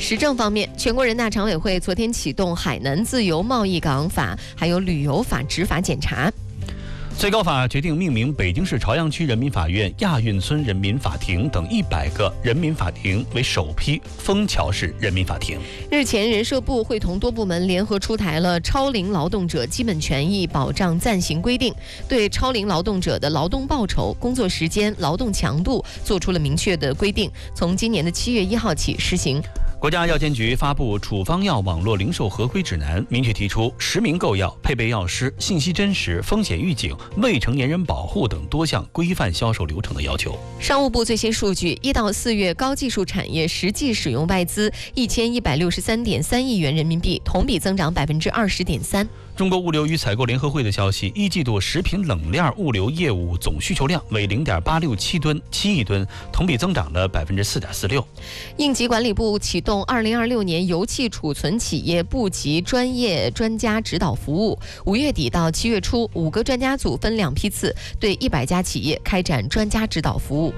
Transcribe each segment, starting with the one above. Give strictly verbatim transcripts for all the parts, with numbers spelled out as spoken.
时政方面，全国人大常委会昨天启动海南自由贸易港法还有旅游法执法检查。 最高法决定命名北京市朝阳区人民法院亚运村人民法庭等一百个人民法庭为首批枫桥市人民法庭。 日前，人社部会同多部门联合出台了《超龄劳动者基本权益保障暂行规定》，对超龄劳动者的劳动报酬、工作时间、劳动强度做出了明确的规定，从今年的七月一号起施行。 国家药监局发布处方药网络零售合规指南，明确提出实名购药、配备药师、信息真实、风险预警、未成年人保护等多项规范销售流程的要求。 商务部最新数据，一到四月高技术产业实际使用外资一千一百六十三点三亿元人民币，同比增长百分之二十点三。 中国物流与采购联合会的消息，一季度食品冷链物流业务总需求量为零点八六七吨，七亿吨，同比增长了百分之四点四六。 应急管理部启动二零二六年油气储存企业部级专业专家指导服务，五月底到七月初，五个专家组分两批次，对一百家企业开展专家指导服务。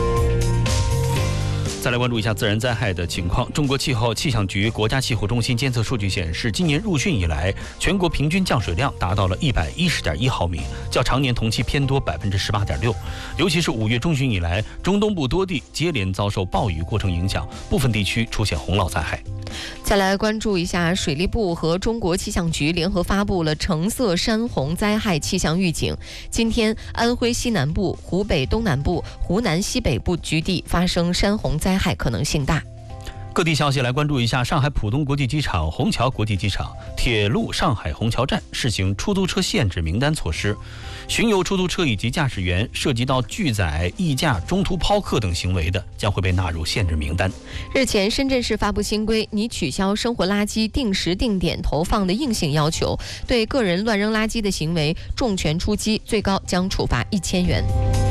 再来关注一下自然灾害的情况。中国气候气象局国家气候中心监测数据显示，今年入汛以来，全国平均降水量达到了一百一十点一毫米，较常年同期偏多百分之十八点六。尤其是五月中旬以来，中东部多地接连遭受暴雨过程影响，部分地区出现洪涝灾害。 再来关注一下，水利部和中国气象局联合发布了橙色山洪灾害气象预警。今天，安徽西南部、湖北东南部、湖南西北部局地发生山洪灾害可能性大。 各地消息来关注一下，上海浦东国际机场、虹桥国际机场、铁路上海虹桥站试行出租车限制名单措施，巡游出租车以及驾驶员涉及到拒载、溢价、中途抛客等行为的，将会被纳入限制名单。 日前，深圳市发布新规，拟取消生活垃圾定时定点投放的硬性要求，对个人乱扔垃圾的行为重拳出击，最高将处罚一千元。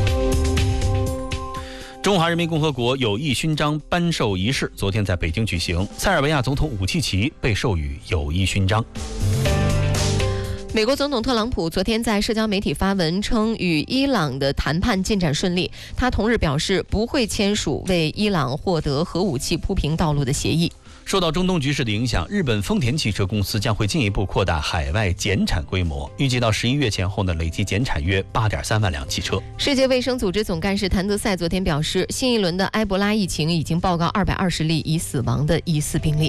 中华人民共和国友谊勋章颁授仪式昨天在北京举行，塞尔维亚总统武契奇被授予友谊勋章。 美国总统特朗普昨天在社交媒体发文称，与伊朗的谈判进展顺利。他同日表示，不会签署为伊朗获得核武器铺平道路的协议。 受到中东局势的影响，日本丰田汽车公司将会进一步扩大海外减产规模，预计到十一月前后呢，累计减产约八点三万辆汽车。 世界卫生组织总干事谭德赛昨天表示，新一轮的埃博拉疫情已经报告二百二十例已死亡的疑似病例。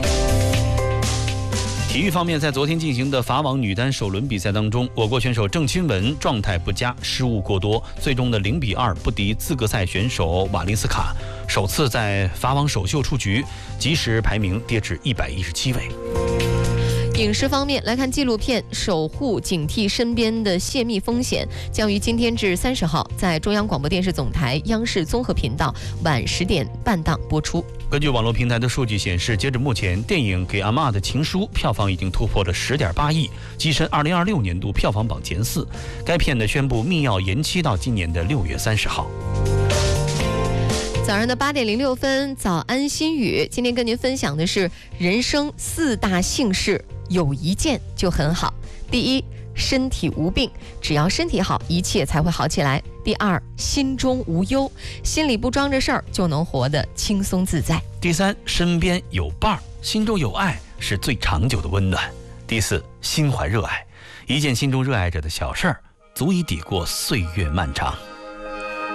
体育方面，在昨天进行的法网女单首轮比赛当中，我国选手郑钦文状态不佳，失误过多，最终的零比二不敌资格赛选手瓦林斯卡，首次在法网首秀出局，即时排名跌至一百一十七位。 影视方面来看，纪录片《守护警惕身边的泄密风险》将于今天至三十号在中央广播电视总台央视综合频道晚十点半档播出。 根据网络平台的数据显示，截至目前，电影《给阿嬷的情书》票房已经突破了十点八亿，跻身二零二六年度票房榜前四。该片呢宣布密钥延期到今年的六月三十号。 早上的八点零六分，早安心语，今天跟您分享的是人生四大幸事，有一件就很好。第一，身体无病，只要身体好，一切才会好起来。第二，心中无忧，心里不装着事儿，就能活得轻松自在。 第三，身边有伴儿，心中有爱，是最长久的温暖。第四，心怀热爱，一件心中热爱着的小事儿，足以抵过岁月漫长。